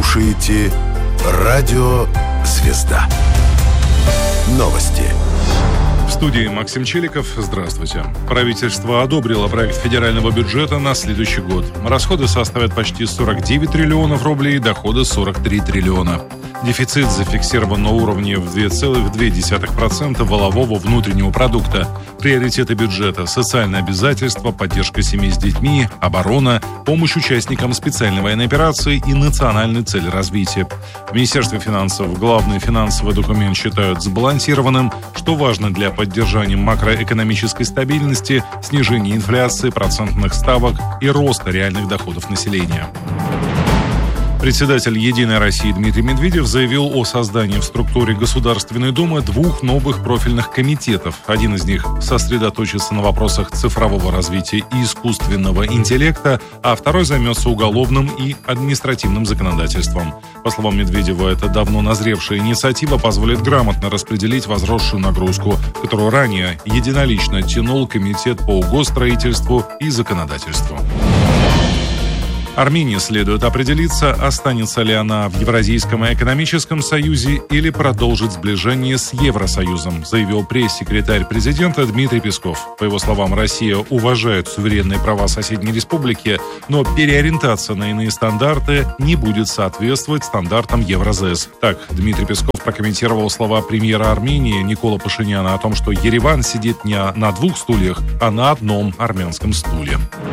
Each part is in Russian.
слушаете «Радио Звезда». Новости. В студии Максим Челиков. Здравствуйте. Правительство одобрило проект федерального бюджета на следующий год. Расходы составят почти 49 триллионов рублей, доходы 43 триллиона. Дефицит зафиксирован на уровне в 2,2% валового внутреннего продукта. Приоритеты бюджета – социальные обязательства, поддержка семей с детьми, оборона, помощь участникам специальной военной операции и национальной цели развития. В Министерстве финансов главный финансовый документ считают сбалансированным, что важно для поддержания макроэкономической стабильности, снижения инфляции, процентных ставок и роста реальных доходов населения. Председатель «Единой России» Дмитрий Медведев заявил о создании в структуре Государственной Думы 2 новых профильных комитетов. Один из них сосредоточится на вопросах цифрового развития и искусственного интеллекта, а второй займется уголовным и административным законодательством. По словам Медведева, эта давно назревшая инициатива позволит грамотно распределить возросшую нагрузку, которую ранее единолично тянул Комитет по госстроительству и законодательству. Армении следует определиться, останется ли она в Евразийском экономическом союзе или продолжит сближение с Евросоюзом, заявил пресс-секретарь президента Дмитрий Песков. По его словам, Россия уважает суверенные права соседней республики, но переориентация на иные стандарты не будет соответствовать стандартам Евразес. Так, Дмитрий Песков прокомментировал слова премьера Армении Никола Пашиняна о том, что Ереван сидит не на 2 стульях, а на одном армянском стуле.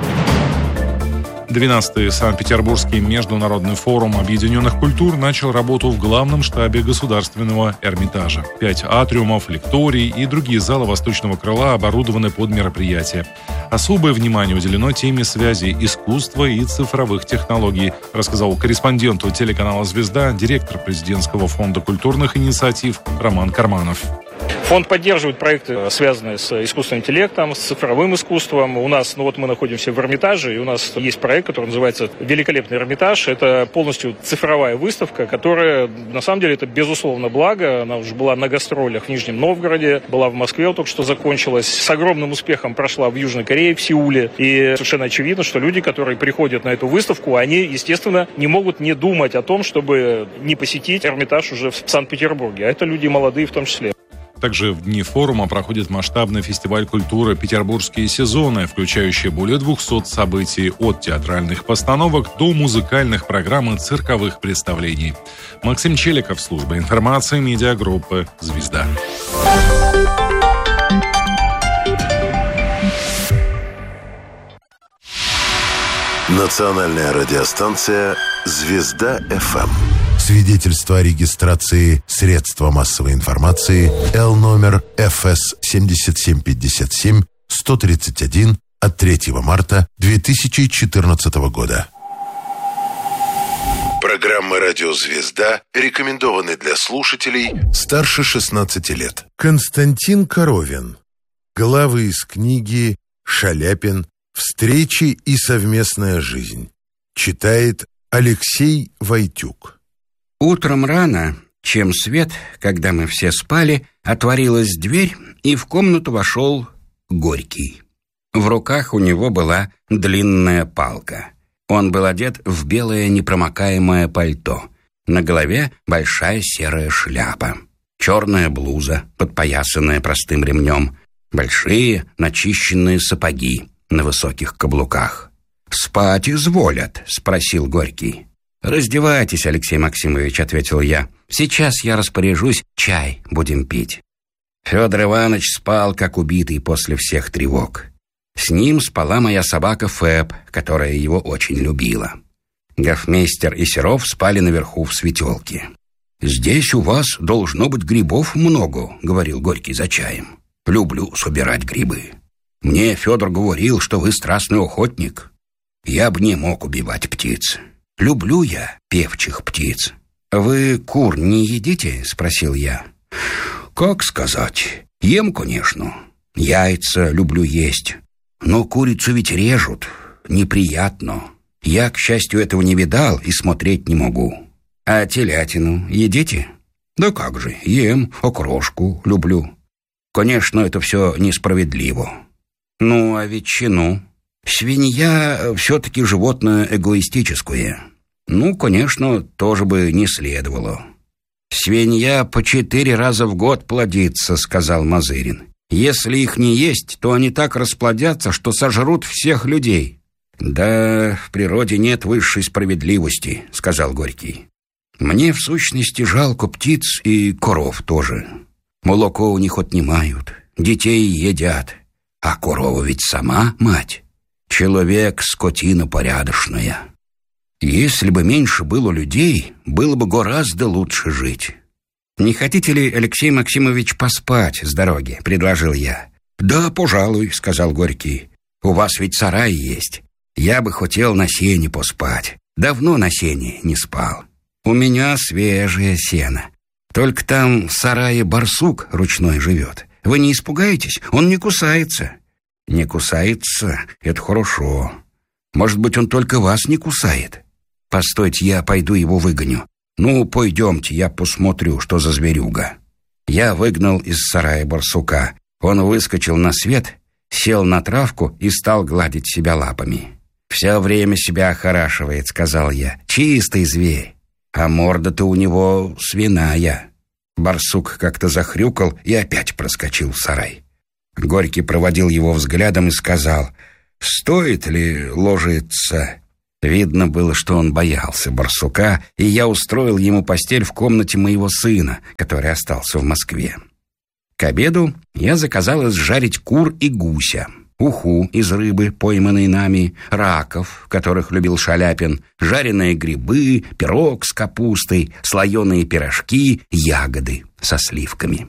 12-й Санкт-Петербургский международный форум объединенных культур начал работу в главном штабе Государственного Эрмитажа. 5 атриумов, лекторий и другие залы восточного крыла оборудованы под мероприятие. Особое внимание уделено теме связи искусства и цифровых технологий, рассказал корреспонденту телеканала «Звезда» директор президентского фонда культурных инициатив Роман Карманов. Фонд поддерживает проекты, связанные с искусственным интеллектом, с цифровым искусством. У нас, мы находимся в Эрмитаже, и у нас есть проект, который называется «Великолепный Эрмитаж». Это полностью цифровая выставка, которая, на самом деле, это безусловно благо. Она уже была на гастролях в Нижнем Новгороде, была в Москве, только что закончилась. С огромным успехом прошла в Южной Корее, в Сеуле. И совершенно очевидно, что люди, которые приходят на эту выставку, они, естественно, не могут не думать о том, чтобы не посетить Эрмитаж уже в Санкт-Петербурге. А это люди молодые в том числе. Также в дни форума проходит масштабный фестиваль культуры «Петербургские сезоны», включающий более 200 событий от театральных постановок до музыкальных программ и цирковых представлений. Максим Челиков, служба информации медиагруппы «Звезда». Национальная радиостанция «Звезда-ФМ». Свидетельство о регистрации средства массовой информации Л номер ФС 7757-131 от 3 марта 2014 года. Программы «Радио Звезда» рекомендованы для слушателей старше 16 лет. Константин Коровин. Главы из книги «Шаляпин. Встречи и совместная жизнь». Читает Алексей Войтюк. Утром рано, чем свет, когда мы все спали, отворилась дверь, и в комнату вошел Горький. В руках у него была длинная палка. Он был одет в белое непромокаемое пальто. На голове большая серая шляпа. Черная блуза, подпоясанная простым ремнем. Большие начищенные сапоги на высоких каблуках. «Спать изволят?» — спросил Горький. «Раздевайтесь, Алексей Максимович», — ответил я. «Сейчас я распоряжусь, чай будем пить». Федор Иванович спал, как убитый после всех тревог. С ним спала моя собака Фэб, которая его очень любила. Гофмейстер и Серов спали наверху в светелке. «Здесь у вас должно быть грибов много», — говорил Горький за чаем. «Люблю собирать грибы. Мне Федор говорил, что вы страстный охотник. Я бы не мог убивать птиц. Люблю я певчих птиц». «Вы кур не едите?» — спросил я. «Как сказать? Ем, конечно. Яйца люблю есть. Но курицу ведь режут. Неприятно. Я, к счастью, этого не видал и смотреть не могу. А телятину едите?» «Да как же, ем, окрошку люблю. Конечно, это все несправедливо». «Ну, а ветчину?» «Свинья все-таки животное эгоистическое. Ну, конечно, тоже бы не следовало. «Свинья по 4 раза в год плодится», — сказал Мазырин. «Если их не есть, то они так расплодятся, что сожрут всех людей». «Да, в природе нет высшей справедливости», — сказал Горький. «Мне, в сущности, жалко птиц и коров тоже. Молоко у них отнимают, детей едят, а корова ведь сама мать. Человек — скотина порядочная. Если бы меньше было людей, было бы гораздо лучше жить». «Не хотите ли, Алексей Максимович, поспать с дороги?» — предложил я. «Да, пожалуй», — сказал Горький. «У вас ведь сарай есть. Я бы хотел на сене поспать. Давно на сене не спал. У меня свежее сено. Только там в сарае барсук ручной живет. Вы не испугаетесь? Он не кусается». «Не кусается? Это хорошо. Может быть, он только вас не кусает? Постойте, я пойду его выгоню. Ну, пойдемте, я посмотрю, что за зверюга». Я выгнал из сарая барсука. Он выскочил на свет, сел на травку и стал гладить себя лапами. «Все время себя охорашивает», — сказал я. «Чистый зверь. А морда-то у него свиная». Барсук как-то захрюкал и опять проскочил в сарай. Горький проводил его взглядом и сказал: «Стоит ли ложиться?» Видно было, что он боялся барсука, и я устроил ему постель в комнате моего сына, который остался в Москве. К обеду я заказал изжарить кур и гуся, уху из рыбы, пойманной нами, раков, которых любил Шаляпин, жареные грибы, пирог с капустой, слоеные пирожки, ягоды со сливками.